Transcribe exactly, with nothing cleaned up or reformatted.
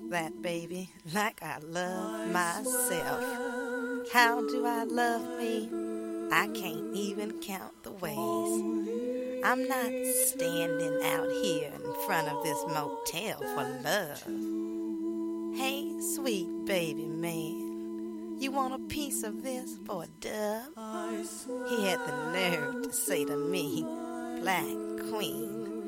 that, baby, like I love myself. How do I love me? I can't even count the ways. I'm not standing out here in front of this motel for love. Hey, sweet baby man, you want a piece of this for a dub? He had the nerve to say to me, Black Queen,